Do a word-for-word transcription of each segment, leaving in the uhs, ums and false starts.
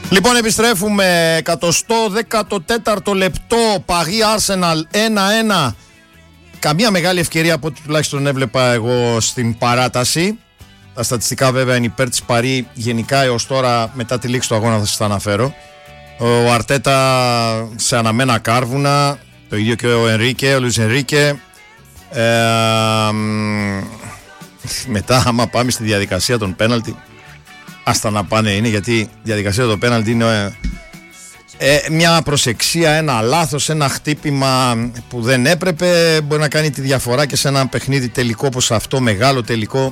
Λοιπόν, επιστρέφουμε. εκατοστό δέκατο τέταρτο λεπτό. Παγί Arsenal ένα ένα. Καμία μεγάλη ευκαιρία από ό,τι τουλάχιστον έβλεπα εγώ στην παράταση. Τα στατιστικά βέβαια είναι υπέρ της Παρί. Γενικά έως τώρα, μετά τη λήξη του αγώνα θα σας τα αναφέρω. Ο Αρτέτα σε αναμένα κάρβουνα. Το ίδιο και ο Ενρίκε, ο Λουίς Ενρίκε. Ε, μετά άμα πάμε στη διαδικασία των πέναλτι, άστα να πάνε είναι, γιατί η διαδικασία των πέναλτι είναι ε, μια προσεξία, ένα λάθος, ένα χτύπημα που δεν έπρεπε, μπορεί να κάνει τη διαφορά και σε ένα παιχνίδι τελικό όπως αυτό, μεγάλο τελικό.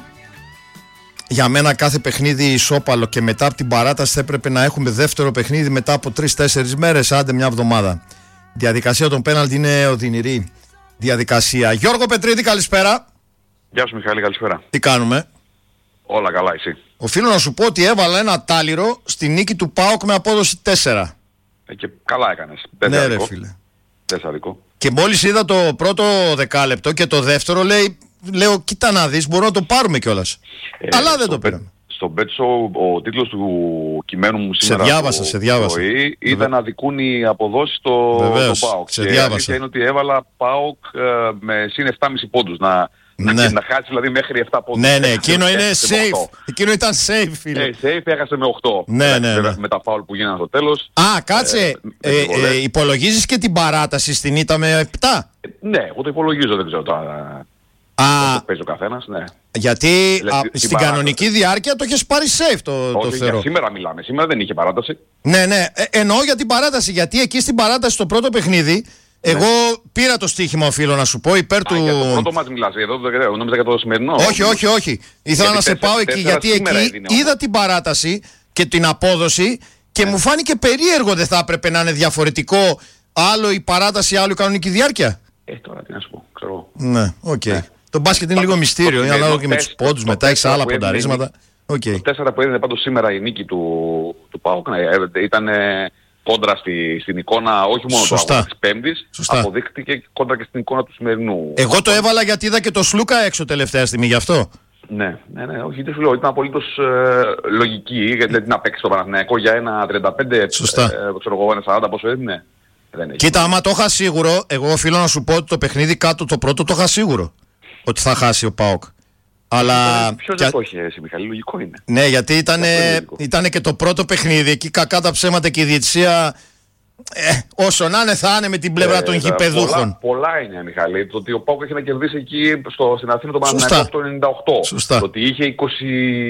Για μένα κάθε παιχνίδι ισόπαλο και μετά από την παράταση θα έπρεπε να έχουμε δεύτερο παιχνίδι μετά από τρεις-τέσσερις μέρες, άντε μια εβδομάδα. Η διαδικασία των πέναλτι είναι οδυνηρή διαδικασία. Γιώργο Πετρίδη, καλησπέρα. Γεια σου Μιχάλη, καλησπέρα. Τι κάνουμε? Όλα καλά, εσύ? Οφείλω να σου πω ότι έβαλα ένα τάλιρο στη νίκη του ΠΑΟΚ με απόδοση τέσσερα. Ε, και καλά έκανες. Ναι ρε φίλε. Τεσσαρικό. Και μόλις είδα το πρώτο δεκάλεπτο και το δεύτερο, λέει, λέω κοίτα να δεις, μπορούμε να το πάρουμε κιόλας. Ε, Αλλά δεν το πήραμε. Στο Μπέτσο ο τίτλος του κειμένου μου σήμερα σε διάβασα, σε διάβασα. Ήταν να δικούν οι αποδόσεις στο, στο ΠΑΟΚ. Σε και διάβασα. Είναι ότι έβαλα ΠΑΟΚ ε, με συν επτά κόμμα πέντε πόντους να... Ναι. Να, να χάσει δηλαδή μέχρι επτά πόντους. Ναι, ναι, εκείνο είναι safe. Εκείνο ήταν safe, φίλε. Ε, safe έχασε με οκτώ. Ναι, ναι, ναι. Με τα φάουλ που γίνανε στο τέλος. Α, κάτσε. Ε, ε, ε, ε, υπολογίζεις και την παράταση στην ήττα με επτά. Ε, ναι, εγώ το υπολογίζω, δεν ξέρω τώρα. Α, το παίζει ο καθένας, ναι. Γιατί α, στην παράταση. Κανονική διάρκεια το έχεις πάρει safe το, Όχι, το θεωρώ. Σήμερα μιλάμε. Σήμερα δεν είχε παράταση. Ναι, ναι. Ε, εννοώ για την παράταση. Γιατί εκεί στην παράταση στο πρώτο παιχνίδι. Εγώ ναι. πήρα το στοίχημα, οφείλω να σου πω, υπέρ του... Α, για το πρώτο μας μιλάς, εδώ το νόμιζα για το σημερινό. Όχι, όχι, όχι. Ήθελα να σε πάω εκεί, γιατί εκεί είδα την παράταση και την απόδοση και ναι. μου φάνηκε περίεργο, δεν θα έπρεπε να είναι διαφορετικό άλλο η παράταση, άλλο η κανονική διάρκεια. Ε, τώρα τι να σου πω, ξέρω. Ναι, οκ. Okay. Ναι. Το μπάσκετ είναι λίγο μυστήριο, είναι ανάλογο και με τους πόντους, μετά έχεις άλλα πονταρίσματα. Το τέσσερα που έδινε πάντως σήμερα η νίκη του ΠΑΟΚ ήταν... κόντρα στη, στην εικόνα, όχι μόνο του αγώνα της Πέμπτης, αποδείχτηκε κόντρα και στην εικόνα του σημερινού. Εγώ το έβαλα γιατί είδα και το Σλούκα έξω τελευταία στιγμή, γι' αυτό. Ναι, ναι, ναι, όχι, δεν σου λέω, ήταν απολύτως ε, λογική, γιατί δηλαδή να παίξει το Παναθηναϊκό για ένα τριάντα πέντε, σωστά. Ε, ξέρω εγώ, ένα σαράντα πόσο έδινε. Δεν έχει. Κοίτα, άμα το είχα σίγουρο, εγώ οφείλω να σου πω ότι το παιχνίδι κάτω το πρώτο το είχα σίγουρο, ότι θα χάσει ο ΠΑΟΚ. Αλλά... Ποιος δεν το έχει εσύ Μιχαλή, λογικό είναι. Ναι, γιατί ήταν και το πρώτο παιχνίδι, εκεί κακά τα ψέματα και η διετησία ε, όσο να είναι θα είναι με την πλευρά ε, των γηπεδούχων. Πολλά, πολλά είναι Μιχαλή, το ότι ο ΠΑΟΚ έχει να κερδίσει εκεί στο, στην Αθήνα το Παναθηναϊκό το ενενήντα οκτώ. Σωστά. Το ότι είχε είκοσι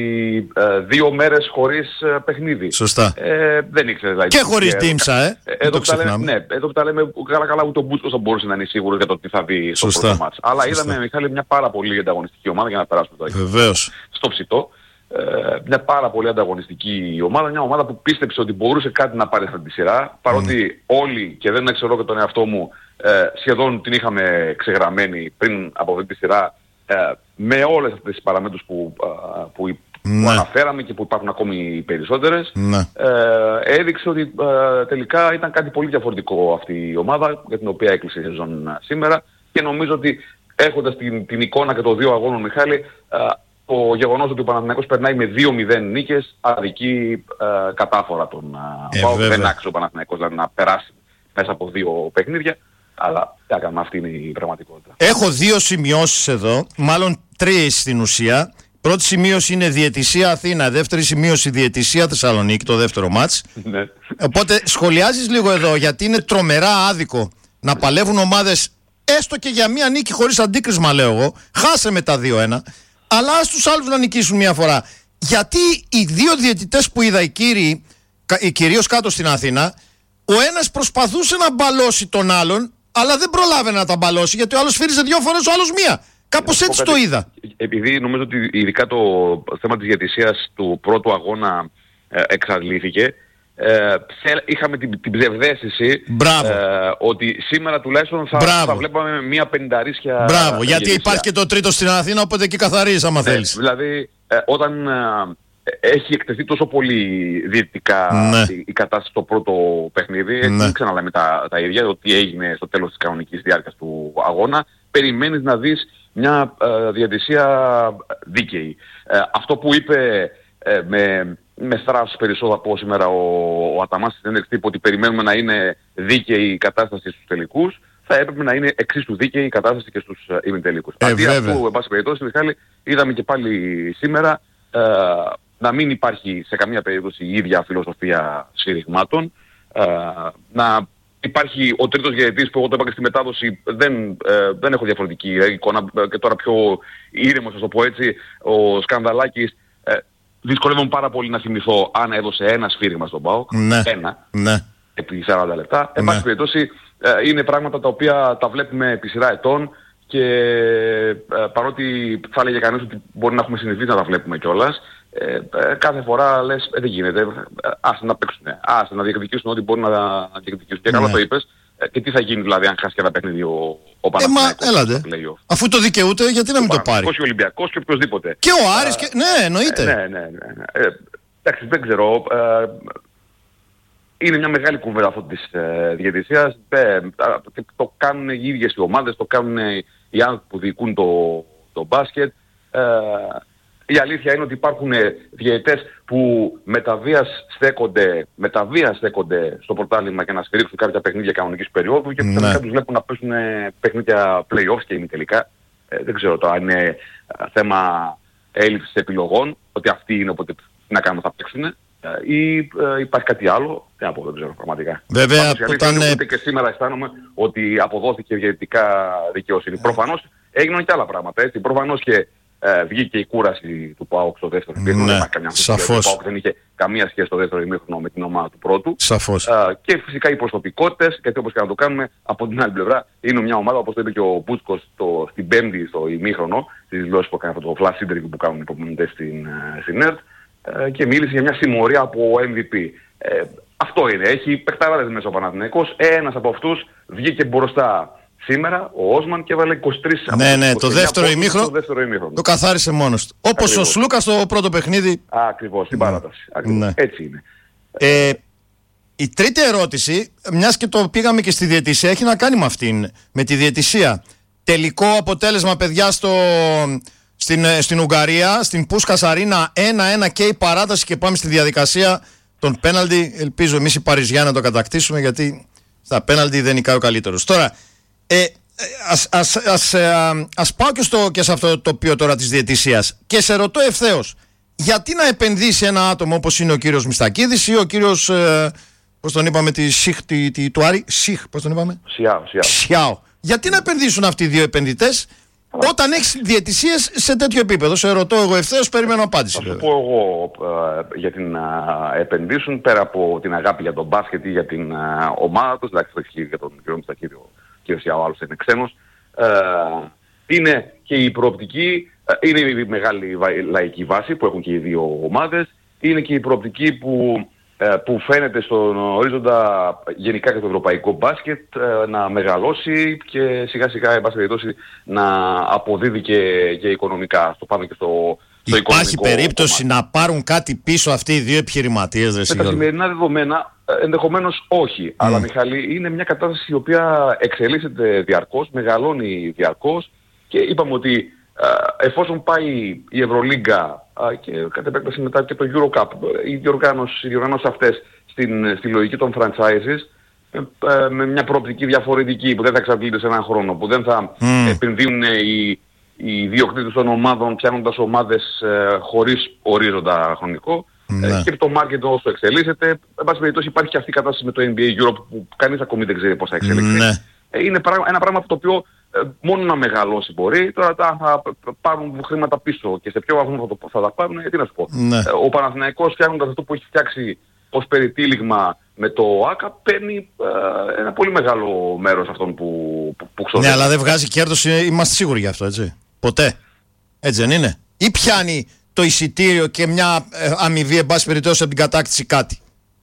δύο μέρες χωρίς uh, παιχνίδι. Σωστά. Ε, δεν ήξερε δηλαδή. Και χωρίς τίμσα, ε. ε εδώ, το λέμε, ναι, εδώ που τα λέμε καλά καλά ούτε ο Μπούτσκος θα μπορούσε να είναι σίγουρος για το τι θα δει στο πρώτο μάτς. Αλλά σωστά. Είδαμε Μιχάλη μια πάρα πολύ ανταγωνιστική ομάδα για να περάσουμε τώρα. Βεβαίως. Στο ψητό. Ε, μια πάρα πολύ ανταγωνιστική ομάδα, μια ομάδα που πίστεψε ότι μπορούσε κάτι να πάρει αυτή τη σειρά, παρότι mm. όλοι, και δεν ξέρω και τον εαυτό μου, ε, σχεδόν την είχαμε ξεγραμμένη πριν από αυτή τη σειρά, ε, με όλες αυτές τις παραμέτρους που, ε, που, mm. που αναφέραμε και που υπάρχουν ακόμη περισσότερες, mm. ε, έδειξε ότι ε, τελικά ήταν κάτι πολύ διαφορετικό αυτή η ομάδα για την οποία έκλεισε η σεζόν σήμερα, και νομίζω ότι έχοντας την, την εικόνα και των δύο αγώνων, Μιχάλη, ε, το γεγονός ότι ο Παναθηναϊκός περνάει με δύο μηδέν νίκες αδικεί ε, κατάφορα τον ε, ΠΑΟΚ. Δεν άξιζε ο Παναθηναϊκός δηλαδή, να περάσει μέσα από δύο παιχνίδια, αλλά τι έκανα, αυτή είναι η πραγματικότητα. Έχω δύο σημειώσεις εδώ, μάλλον τρεις στην ουσία. Πρώτη σημείωση είναι διαιτησία Αθήνα, δεύτερη σημείωση διαιτησία Θεσσαλονίκη, το δεύτερο μάτς. Ναι. Οπότε σχολιάζεις λίγο εδώ, γιατί είναι τρομερά άδικο να παλεύουν ομάδες έστω και για μία νίκη χωρίς αντίκρισμα, λέω εγώ. Χάσε με τα δύο ένα. Αλλά ας τους άλλους να νικήσουν μια φορά. Γιατί οι δύο διαιτητές που είδα, οι κύριοι, κυρίως κάτω στην Αθήνα, ο ένας προσπαθούσε να μπαλώσει τον άλλον, αλλά δεν προλάβαινε να τα μπαλώσει, γιατί ο άλλος φύριζε δύο φορές, ο άλλος μία. Κάπως έτσι το είδα. Επειδή νομίζω ότι ειδικά το θέμα της διαιτησίας του πρώτου αγώνα ε, εξαντλήθηκε, Ε, είχαμε την, την ψευδαίσθηση ε, ότι σήμερα τουλάχιστον θα, θα βλέπαμε μια πενταρίσια. Μπράβο, γιατί γερίσια. Υπάρχει και το τρίτο στην Αθήνα, οπότε εκεί καθαρίζεις άμα ναι, θέλεις. Δηλαδή ε, όταν ε, έχει εκτεθεί τόσο πολύ διαιτητικά ναι. η, η κατάσταση στο πρώτο παιχνίδι, ναι. δεν ξαναλέμε τα, τα ίδια, ότι έγινε στο τέλος της κανονικής διάρκειας του αγώνα, περιμένεις να δεις μια ε, διαιτησία δίκαιη. Ε, αυτό που είπε ε, με με θράσος περισσότερο από σήμερα ο, ο Αταμάς στην συνέντευξη ότι περιμένουμε να είναι δίκαιη η κατάσταση στους τελικούς, θα έπρεπε να είναι εξίσου δίκαιη η κατάσταση και στους uh, ημιτελικούς. Ε, Αντί αυτού, εν πάση περιπτώσει, Μιχάλη, είδαμε και πάλι σήμερα uh, να μην υπάρχει σε καμία περίπτωση η ίδια φιλοσοφία σφυριγμάτων, uh, να υπάρχει ο τρίτος διαιτητής που εγώ το είπα και στη μετάδοση, δεν, ε, δεν έχω διαφορετική εικόνα και τώρα πιο ήρεμος, θα το πω έτσι, ο Σκανδαλάκης. Ε, δυσκολεύομαι πάρα πολύ να θυμηθώ αν έδωσε ένα σφύριγμα στον ΠΑΟΚ. Ναι. Ένα. Ναι. Επί σαράντα λεπτά. Ναι. Εν πάση περιπτώσει, ε, είναι πράγματα τα οποία τα βλέπουμε επί σειρά ετών και ε, παρότι θα έλεγε κανείς ότι μπορεί να έχουμε συνηθίσει να τα βλέπουμε κιόλας, Ε, ε, κάθε φορά λες ε, δεν γίνεται, ε, άστε να παίξουν, άστε να διεκδικήσουν ό,τι μπορούν να διεκδικήσουν. Και καλά ναι. το είπες, ε, και τι θα γίνει δηλαδή αν χάσει και ένα παιχνίδι ο, ο Παναθηναϊκός. Ε, μα έλατε, αφού το δικαιούται γιατί να μην το πάρει. Και ο Ολυμπιακός και οποιοδήποτε. Και ο Άρης, και... ναι εννοείται. Ε, ναι, ναι, ναι, ναι. Ε, εντάξει, δεν ξέρω. Ε, είναι μια μεγάλη κουβέντα αυτή της ε, διαιτησίας. Ε, το κάνουν οι ίδιες οι ομάδες, το κάνουν οι άνθρωποι που διοικούν το, το μπάσκετ. Ε, Η αλήθεια είναι ότι υπάρχουν διαιτητές που με τα βίας στέκονται, με τα βίας στέκονται στο πρωτάθλημα και να σφυρίξουν κάποια παιχνίδια κανονικής περίοδου και που ναι. τους βλέπουν να παίζουν παιχνίδια play-offs και ημιτελικά. Ε, δεν ξέρω τώρα αν είναι θέμα έλλειψης επιλογών, ότι αυτοί είναι οπότε να κάνουμε θα παίξουν ε, ή ε, υπάρχει κάτι άλλο. Τι να πω, δεν ξέρω πραγματικά. Βέβαια, Πάντως, όταν... είναι ότι και σήμερα αισθάνομαι ότι αποδόθηκε διαιτητικά δικαιοσύνη. Προφανώς έγιναν και άλλα πράγματα, έτσι. Προφανώς και Ε, βγήκε η κούραση του ΠΑΟΚ στο δεύτερο ημίχρονο. Ναι, δεν υπάρχει καμιά αμφιβολία. Ο ΠΑΟΚ δεν είχε καμία σχέση στο δεύτερο ημίχρονο με την ομάδα του πρώτου. Σαφώς. Ε, και φυσικά οι προσωπικότητες, γιατί όπως και να το κάνουμε, από την άλλη πλευρά είναι μια ομάδα, όπως το είπε και ο Πούτσκος το, στην Πέμπτη στο ημίχρονο, στις δηλώσεις που έκανε αυτό το flash interview που κάνουν οι υπομονητές στην, στην ΕΡΤ, ε, και μίλησε για μια συμμορία από εμ βι πι. Ε, αυτό είναι. Έχει παιχταράδες μέσα ο Παναθηναϊκός. Ένας από αυτούς βγήκε μπροστά σήμερα ο Όσμαν και έβαλε είκοσι τρεις. Ναι, ναι, το δεύτερο ημίχρονο το, το καθάρισε μόνος του. Όπως ακριβώς. Ο Σλούκας στο πρώτο παιχνίδι. Ακριβώς, στην παράταση. Ναι. Έτσι είναι. Ε, η τρίτη ερώτηση, μιας και το πήγαμε και στη διαιτησία, έχει να κάνει με αυτήν, με τη διαιτησία. Τελικό αποτέλεσμα, παιδιά, στο, στην, στην Ουγγαρία, στην Πούσκας Αρίνα, ένα ένα και η παράταση και πάμε στη διαδικασία των πέναλτι. Ελπίζω εμείς οι Παριζιάνοι να το κατακτήσουμε, γιατί στα πέναλτι δεν νικάει ο καλύτερος. Τώρα, Ε, ας, ας, ας, α, ας πάω και, στο, και σε αυτό το τοπίο τώρα της διαιτησίας και σε ρωτώ ευθέως, γιατί να επενδύσει ένα άτομο όπως είναι ο κύριος Μιστακίδης ή ο κύριος, ε, πώς τον είπαμε, τη Σιχ, τη, τη, του Άρη, Σιχ, πώς τον είπαμε, Σιάο, Σιάο. Σιάο. Γιατί να επενδύσουν αυτοί οι δύο επενδυτές όταν έχεις διαιτησίες σε τέτοιο επίπεδο? Σε ρωτώ εγώ ευθέως, περιμένω απάντηση. Θα σου πω εγώ ε, γιατί να επενδύσουν πέρα από την αγάπη για τον μπάσκετ ή για την ε, ομάδα τους, εντάξει, για τον κύριο Μιστακίδη και ο Σιάο άλλος είναι ξένος, ε, είναι και η προοπτική, ε, είναι η μεγάλη λαϊκή βάση που έχουν και οι δύο ομάδες, είναι και η προοπτική που, ε, που φαίνεται στον ορίζοντα γενικά και το ευρωπαϊκό μπάσκετ ε, να μεγαλώσει και σιγά σιγά εν πάση περιπτώσει να αποδίδει και, και οικονομικά. Στο πάμε και στο, στο Υπάρχει περίπτωση κομμάτι. Να πάρουν κάτι πίσω αυτοί οι δύο επιχειρηματίες? Με τα σημερινά δεδομένα ενδεχομένως όχι, mm. αλλά Μιχάλη είναι μια κατάσταση η οποία εξελίσσεται διαρκώς, μεγαλώνει διαρκώς και είπαμε ότι ε, εφόσον πάει η Ευρωλίγκα ε, και κατ' επέκταση μετά και το Eurocup, οι διοργάνωσεις, οι διοργανώσεις αυτές στην, στη λογική των franchises, ε, ε, με μια προοπτική διαφορετική που δεν θα εξαντλείται σε έναν χρόνο, που δεν θα mm. επενδύουν οι, οι ιδιοκτήτες των ομάδων πιάνοντας ομάδες ε, χωρίς ορίζοντα χρονικό. Ναι. Και το market όσο εξελίσσεται, εν πάση περιπτώσει υπάρχει και αυτή η κατάσταση με το N B A Europe που κανείς ακόμη δεν ξέρει πώς θα εξελιχθεί. Ναι. Είναι ένα πράγμα το οποίο μόνο να μεγαλώσει μπορεί. Τώρα θα πάρουν χρήματα πίσω και σε ποιο βαθμό θα, θα τα πάρουν, τι να σου πω. Ναι. Ο Παναθηναϊκός, φτιάχνοντας αυτό που έχει φτιάξει ως περιτύλιγμα με το ΆΚΑ, παίρνει ε, ένα πολύ μεγάλο μέρος αυτών που, που, που ξοδεύει. Ναι, αλλά δεν βγάζει κέρδος, είμαστε σίγουροι γι' αυτό, έτσι. Ποτέ. Έτσι δεν είναι? Ή πιάνει το εισιτήριο και μια ε, αμοιβή, εν πάση περιπτώσει, από την κατάκτηση κάτι?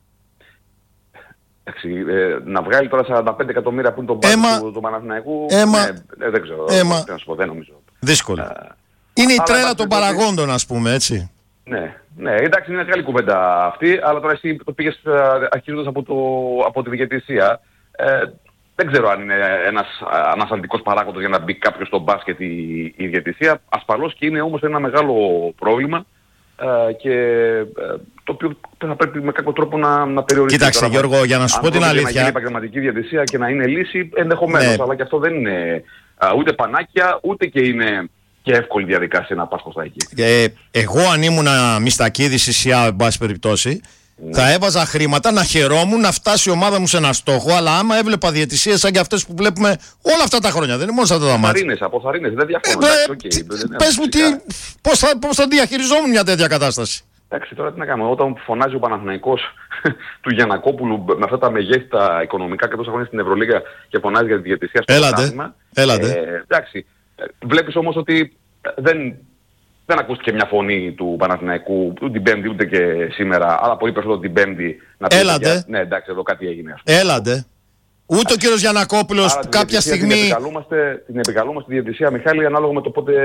Εντάξει, ε, να βγάλει τώρα σαράντα πέντε εκατομμύρια που είναι το μπάσκετ του, του Παναθηναϊκού, έμα, ναι, δεν ξέρω, έμα, τι να σου πω, δεν νομίζω. Δύσκολο. Ε, είναι η τρέλα των παραγόντων, ας πούμε, έτσι. Ναι, ναι, εντάξει, είναι μεγάλη κουβέντα αυτή, αλλά τώρα εσύ το πήγες αρχίζοντας από, το, από τη διαιτησία. Ε, δεν ξέρω αν είναι ένας ανασταλτικός παράγοντας για να μπει κάποιος στο μπάσκετ η, η διαιτησία. Ασφαλώς και είναι όμως ένα μεγάλο πρόβλημα. ε, και ε, το οποίο θα πρέπει με κάποιο τρόπο να, να περιοριστεί. Κοίταξε τώρα, Γιώργο, για να σου πω την αλήθεια. Να γίνει επαγγελματική διαιτησία και να είναι λύση ενδεχομένως, ναι. Αλλά και αυτό δεν είναι α, ούτε πανάκια, ούτε και είναι και εύκολη διαδικασία να πας προς τα εκεί. Ε, εγώ αν ήμουν Μιστακίδης ή ΣΙΑ, εν πάση περιπτώσει, ναι. Θα έβαζα χρήματα να χαιρόμουν να φτάσει η ομάδα μου σε ένα στόχο, αλλά άμα έβλεπα διαιτησίες σαν και αυτές που βλέπουμε όλα αυτά τα χρόνια, δεν είναι μόνο σε αυτά τα μάτια. Αποθαρρύνες, αποθαρρύνες, δεν διαφωνώ. Ε, okay, πες μου τι, πώς θα, πώς θα διαχειριζόμουν μια τέτοια κατάσταση. Εντάξει, τώρα τι να κάνουμε, όταν φωνάζει ο Παναθηναϊκός του Γιαννακόπουλου με αυτά τα μεγέθητα οικονομικά και τόσα χρόνια στην Ευρωλίγα και φωνάζει για τη διαιτησία στο πρωτάθλημα. Έλατε. Ε, εντάξει, βλέπεις όμως ότι δεν, δεν ακούστηκε μια φωνή του Παναθηναϊκού ούτε την Πέμπτη ούτε και σήμερα, αλλά πολύ περισσότερο την Πέμπτη να πει. Έλατε. Ναι, εντάξει, εδώ κάτι έγινε. Έλατε. Ούτε ο κύριος Γιαννακόπουλος που κάποια στιγμή. Την επικαλούμαστε, την επικαλούμαστε τη διαιτησία, Μιχάλη, ανάλογα με το πότε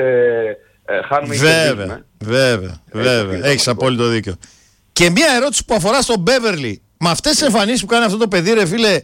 ε, χάνουμε. Βέβαια, βέβαια, βέβαια. Έχεις απόλυτο δίκιο. Και μια ερώτηση που αφορά στον Μπέβερλι. Με αυτές τις εμφανίσεις που κάνει αυτό το παιδί, ρε φίλε,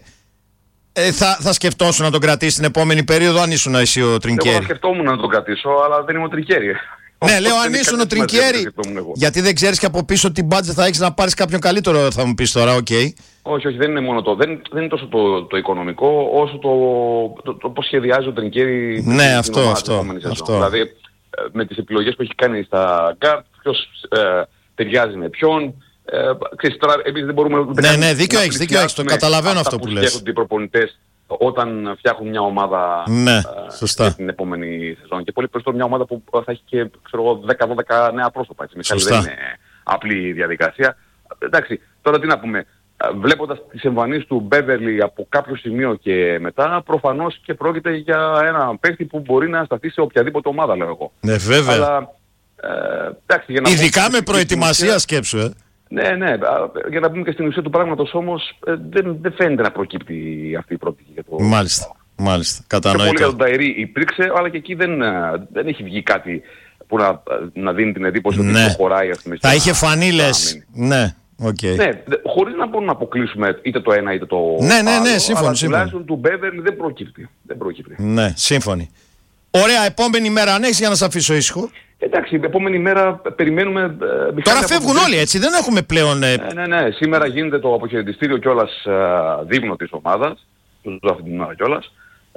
ε, θα, θα σκεφτόσουν να τον κρατήσει την επόμενη περίοδο αν ήσουν εσύ ο Τρινκέρι? Εγώ θα σκεφτόμουν να τον κρατήσω, αλλά δεν είμαι ο Τρινκέρι. Ναι, λέω αν ήσουν ο Τρινκέρι. Γιατί δεν ξέρεις και από πίσω την μπάτζε θα έχεις να πάρεις κάποιον καλύτερο, θα μου πεις τώρα, οκ. Okay. Όχι, όχι, δεν είναι μόνο το. Δεν, δεν είναι τόσο το, το οικονομικό, όσο το, το, το πώς σχεδιάζει ο Τρινκέρι. Ναι, αυτό, αυτό, αυτό. Δηλαδή, με τις επιλογές που έχει κάνει στα γκάρτ, ποιος ε, ταιριάζει με ποιον. Ε, ξέρεις, τώρα εμείς δεν μπορούμε ναι, ναι, ναι, δίκιο έχεις, δίκιο έχεις, το καταλαβαίνω αυτό που, που λες. Σκέφτονται οι προπονητές όταν φτιάχνουν μια ομάδα ναι, ε, την επόμενη σεζόν. Και πολύ περισσότερο μια ομάδα που θα έχει και δέκα δώδεκα νέα πρόσωπα. Έτσι. Δεν είναι απλή διαδικασία. Εντάξει, τώρα τι να πούμε. Βλέποντας τις εμφανίσεις του Μπέβερλι από κάποιο σημείο και μετά, προφανώς και πρόκειται για ένα παίχτη που μπορεί να σταθεί σε οποιαδήποτε ομάδα, λέω εγώ. Ναι, βέβαια. Αλλά, ε, εντάξει, για να ειδικά με προετοιμασία σκέψου, ε. Ναι, ναι. Για να πούμε και στην ουσία του πράγματος όμως, ε, δεν, δεν φαίνεται να προκύπτει αυτή η πρόπτικη για το... Μάλιστα, μάλιστα. Κατανοητό. Και πολύ για τον Ταϊρή υπήρξε, αλλά και εκεί δεν, δεν έχει βγει κάτι που να, να δίνει την εντύπωση ότι ναι. προχωράει. Θα είχε φανεί, λες. Ναι. Okay. Ναι, χωρίς να μπορούμε να αποκλείσουμε είτε το ένα είτε το ναι, ναι, ναι, άλλο, σύμφωνο, αλλά σύμφωνο. τουλάχιστον του Μπέβερλι δεν προκύπτει. Δεν προκύπτει. Ναι, σύμφωνοι. Ωραία, επόμενη μέρα αν έχεις για να σε αφήσω ήσυχο. Εντάξει, επόμενη μέρα περιμένουμε... Ε, τώρα φεύγουν όλοι έτσι, δεν έχουμε πλέον... Ε... Ναι, ναι, ναι, σήμερα γίνεται το αποχαιρετιστήριο κιόλας ε, δείπνο της ομάδας, το ζω αυτή την ώρα κιόλας, ε,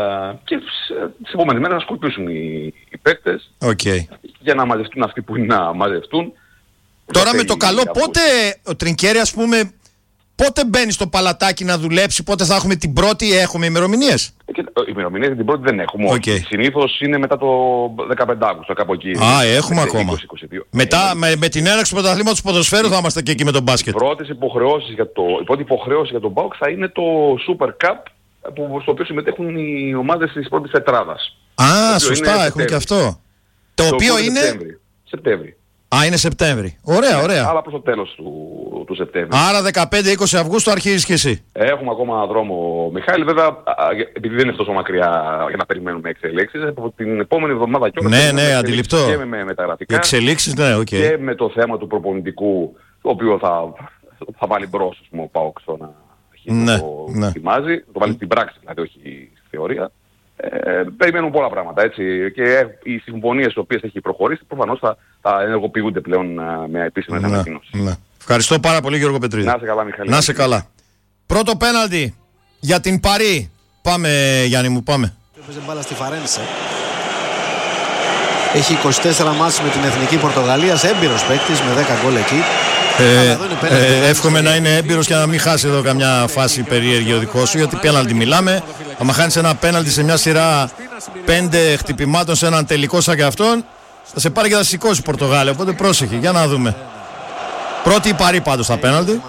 και τις επόμενες μέρες θα σκορπίσουν οι, οι παίκτες okay. για να μαζευτούν αυτοί που είναι να μαζευτούν. Τώρα με το καλό, πότε ο Τρινκέρι, ας πούμε, πότε μπαίνει στο παλατάκι να δουλέψει, πότε θα έχουμε την πρώτη, έχουμε ημερομηνίες? Οι ημερομηνίες την πρώτη δεν έχουμε. Okay. Συνήθως είναι μετά το δεκαπέντε Αυγούστου, κάπου εκεί. Α, έχουμε ακόμα. είκοσι, είκοσι δύο. Μετά, με, με την έναρξη του πρωταθλήματος ποδοσφαίρου θα είμαστε και εκεί με τον μπάσκετ. Πρώτες υποχρεώσεις για το, η πρώτη υποχρέωση για τον ΠΑΟΚ θα είναι το Super Cup, που, στο οποίο συμμετέχουν οι ομάδες της πρώτης τετράδας. Α, σωστά, έχουμε και αυτό. Το, το οποίο είναι... Σεπτέμβρη. Σεπτέμβρη. Α, είναι Σεπτέμβρη. Ωραία, ωραία. Αλλά προς το τέλος του, του Σεπτέμβρη. Άρα δεκαπέντε είκοσι Αυγούστου αρχίζεις και εσύ. Έχουμε ακόμα δρόμο, Μιχάλη. Βέβαια, επειδή δεν είναι τόσο μακριά για να περιμένουμε εξελίξεις, από την επόμενη εβδομάδα κιόλας. Ναι, ναι, αντιληπτό. Και με μεταγραφικά. Εξελίξεις, ναι, οκ. Okay. Και με το θέμα του προπονητικού, το οποίο θα, θα βάλει μπρος, ο ΠΑΟΚ στο να ναι, το ναι. ετοιμάζει. Το βάλει στην πράξη, δηλαδή, όχι στη θεωρία. Ε, περιμένουν πολλά πράγματα, έτσι, και οι συμφωνίες τις οποίες έχει προχωρήσει προφανώς θα, θα ενεργοποιούνται πλέον α, με επίσημες ναι, ανακοινώσεις. Ναι. Ευχαριστώ πάρα πολύ, Γιώργο Πετρίδη. Να είσαι καλά, Μιχάλη. Να είσαι καλά. Πρώτο πέναλτι για την Παρί. Πάμε, Γιάννη μου, πάμε. Έπαιζε μπάλα στη Φαρένσε. Έχει είκοσι τέσσερα μάτς με την Εθνική Πορτογαλίας, έμπειρος παίκτης με δέκα γκολ εκεί. Ε, ε, εύχομαι να είναι έμπειρος και να μην χάσει εδώ καμιά φάση περίεργη ο δικός σου, γιατί πέναλτι μιλάμε. Αν χάνεις ένα πέναλτι σε μια σειρά πέντε χτυπημάτων σε έναν τελικό σαν και αυτόν, θα σε πάρει και θα σηκώσει η Πορτογάλια, οπότε πρόσεχε, για να δούμε. Πρώτη η Παρί πάντως στα πέναλτι.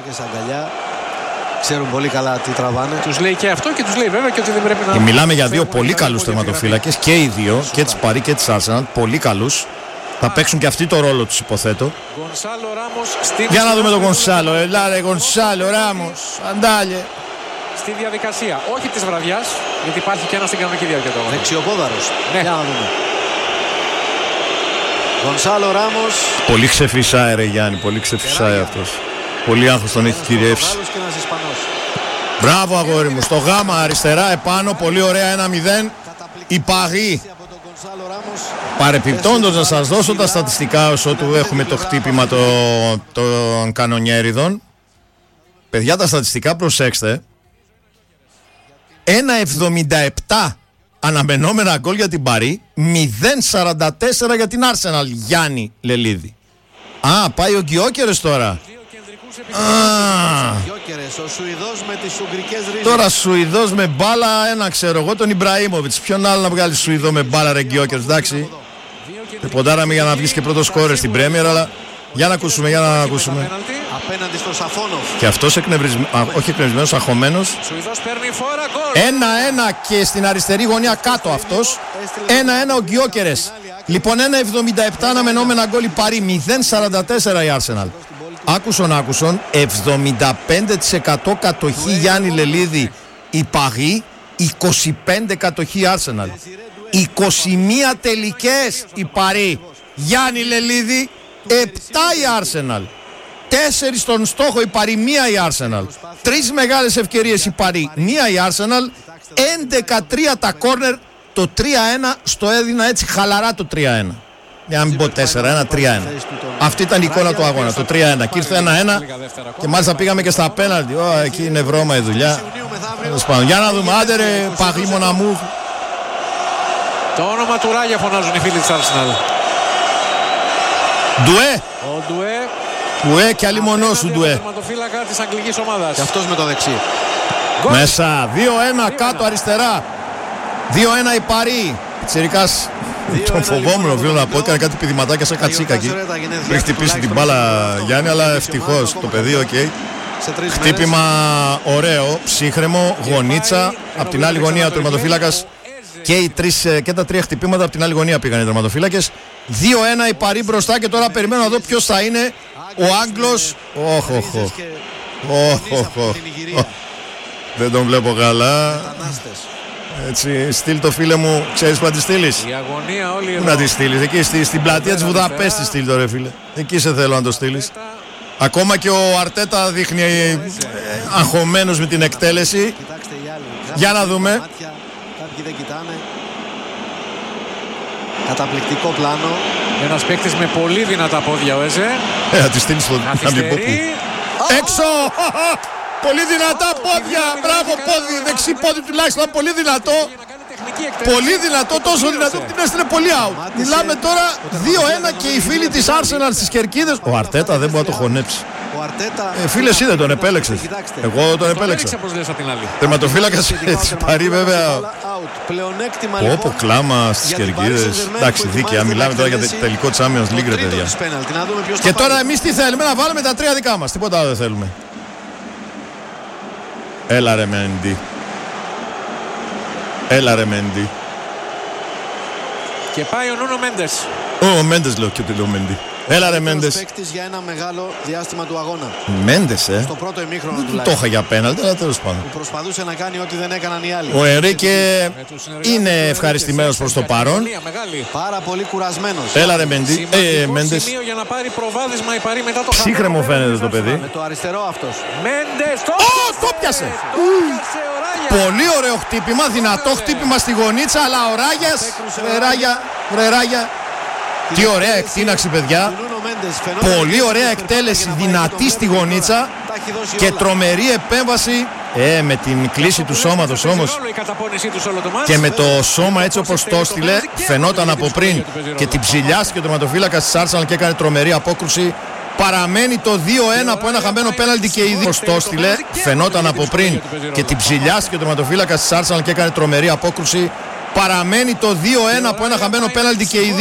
Ξέρουν πολύ καλά τι τραβάνε. Τους λέει και αυτό και τους λέει βέβαια και ότι δεν πρέπει να... Και μιλάμε για δύο πολύ καλούς τερματοφύλακες, και οι δύο, και της Παρί και της Arsenal, πολύ καλούς. Θα παίξουν και αυτοί το ρόλο τους, υποθέτω. Για να δούμε τον Γκονσάλο. Ελά ρε Γκονσάλο, Ράμος, Αντάλιε. Στη διαδικασία, όχι της βραδιάς, γιατί υπάρχει και ένα στην κανονική διάρκεια τώρα. Δεξιοπόδαρος. Ναι. Για να δούμε. Γκονσάλο, Ράμος. Πολύ ξεφυσάει ρε Γιάννη, πολύ ξεφυσάει αυτός. Πολύ άγχος τον έχει κυριεύσει. Μπράβο αγόρι μου, στο γάμα αριστερά επάνω, πολύ ωραία ένα μηδέν. Η Παρί. Παρεπιπτόντως να σας δώσω τα στατιστικά όσο του έχουμε το χτύπημα των το κανονιέριδων. Παιδιά, τα στατιστικά προσέξτε. ένα εβδομήντα επτά αναμενόμενα γκολ για την Παρί, μηδέν σαράντα τέσσερα για την Arsenal. Γιάννη Λελίδη. Α, πάει ο Γκιόκερες τώρα. Α, ο Σουηδός με τις Ουγγρικές ρίζες. τώρα Σουηδός με μπάλα, ένα ξέρω εγώ, τον Ιμπραήμοβιτς. Ποιον άλλο να βγάλει Σουηδό με μπάλα, ρε Γκιόκερες, εντάξει. Δεν ποντάραμε για να βγεις και πρώτο σκόρερ στην Πρέμιερ, αλλά για να ακούσουμε, για να ακούσουμε. Απέναντι στον Σαφόνοφ. Και αυτός εκνευρισμένος, όχι εκνευρισμένος, αγχωμένος. ένα ένα και στην αριστερή γωνία κάτω αυτός. ένα ένα ο Γκιόκερες. Λοιπόν, ένα εβδομήντα επτά αναμενόμενα γκολ η Παρί, μηδέν σαράντα τέσσερα η Arsenal. Άκουσον, άκουσον, εβδομήντα πέντε τοις εκατό κατοχή Γιάννη Λελίδη η Παρί, είκοσι πέντε κατοχή Arsenal. είκοσι μία τελικές η Παρί, Γιάννη Λελίδη, επτά η Arsenal. τέσσερα στον στόχο η Παρί, μία η Arsenal. Τρεις μεγάλες ευκαιρίες η Παρί, μία η Arsenal. έντεκα τρία τα κόρνερ, το τρία ένα στο έδινα έτσι χαλαρά το τρία ένα. Για να μην πω τέσσερα ένα, τρία ένα. Αυτή ήταν η εικόνα του αγώνα, το τρία ένα. Και ήρθε ένα ένα και μάλιστα πήγαμε και στα πέναλτι. Ω, εκεί είναι βρώμα η δουλειά. Για να δούμε, άντε ρε Παγλή Μοναμού. Το όνομα του Ράγια φωνάζουν οι φίλοι της Arsenal. Ντουέ. Ο Ντουέ. Ντουέ και άλλη μονό σου Ντουέ. Τερματοφύλακα της αγγλικής ομάδας. Και αυτός με το δεξί. Μέσα, δύο ένα κάτω αριστερά. δύο ένα η Παρί. Τσιρικάς, τον φοβόμουν, οφείλω να πω, έκανε κάτι πηδηματάκια σαν κατσίκα εκεί. Πριν χτυπήσει την μπάλα Γιάννη, αλλά ευτυχώς το παιδί, οκ. Okay. Χτύπημα ωραίο, ψύχρεμο, γωνίτσα. Απ' την άλλη γωνία ο τερματοφύλακας. Και, οι τρεις, και τα τρία χτυπήματα από την άλλη γωνία πήγαν οι τερματοφύλακες. δύο ένα η Παρί μπροστά και τώρα περιμένω να δω ποιος θα είναι ο Άγγλος. Όχ, όχ, όχ. Όχ, όχ. Δεν τον βλέπω καλά. Έτσι, στείλ το φίλε μου, ξέρεις που να τη στείλεις. Η αγωνία όλη εδώ. Πού να τη στείλεις, εκεί στη, στην πλατεία της Βουδαπέστης στείλ το ρε φίλε. Εκεί σε θέλω να το στείλεις. Ακόμα και ο Αρτέτα δείχνει ε, αγχωμένος με την εκτέλεση. Για να δούμε. Κάποιοι δεν κοιτάνε. Καταπληκτικό πλάνο. Ένας παίκτης με πολύ δυνατά πόδια ο Εζέ. Ε, θα τη στείλεις στο Καθυστερεί. Έξω! Πολύ δυνατά πόδια! Μπράβο πόδι! Δεξί πόδι τουλάχιστον, πολύ δυνατό! Πολύ δυνατό, τόσο δυνατό που την έστειλε πολύ out. Μιλάμε τώρα δύο ένα και οι φίλοι της Arsenal στις κερκίδες. Ο Αρτέτα δεν μπορεί να το χωνέψει. Ο Αρτέτα... Ε, φίλε, εσύ δεν τον επέλεξες. Εγώ τον επέλεξα. Τερματοφύλακας της Παρί βέβαια. Όπου κλάμα στις κερκίδες. Εντάξει, δίκαια. Μιλάμε τώρα για τελικό Champions League, ρε παιδιά. Και τώρα εμείς τι θέλουμε, να βάλουμε τα τρία δικά μας. Τίποτα άλλο δεν θέλουμε. Έλα ρε Μέντι. Έλα ρε Μέντι. Και πάει ο Νούνο Μέντες. Ο Μέντες λέω και το λέω Μέντι. Έλα ρε Μέντες. Παίκτης για ένα μεγάλο διάστημα του αγώνα. Μέντες, ε. Στο πρώτο ημίχρονο του. Το είχα για πέναλτι, αλλά τέλος πάντων. Που προσπαθούσε να κάνει ό,τι δεν έκαναν οι άλλοι. Ο Ενρίκε είναι ευχαριστημένος προς το παρόν. Πάρα πολύ κουρασμένος. Έλα ρε Μέντι. Ε, Μέντες. Για να πάρει προβάδισμα η Παρί μετά το ψύχρεμο φαίνεται το παιδί. Με το αριστερό αυτός. Μέντες. Ω, το πιάσε. Πολύ ωραίο χτύπημα, δυνατό χτύπημα στη γωνίτσα, αλλά ο Ράγιας. Βρεράγια, βρεράγια. Τι ωραία εκτείναξη, παιδιά. Πολύ ωραία εκτέλεση, δυνατή στη γωνίτσα και τρομερή επέμβαση. Ε, με την κλίση του σώματος όμως και με το σώμα έτσι όπως το έστειλε, φαινόταν από πριν και την ψηλιάστηκε ο τερματοφύλακας της Arsenal και έκανε τρομερή απόκρουση. Παραμένει το δύο ένα από ένα χαμένο πέναλτι και ήδη όπως το έστειλε, φαινόταν από πριν και την ψηλιάστηκε ο τερματοφύλακας της Arsenal και έκανε τρομερή απόκρουση. Παραμένει το δύο ένα από ένα χαμένο πέναλτι και ήδη.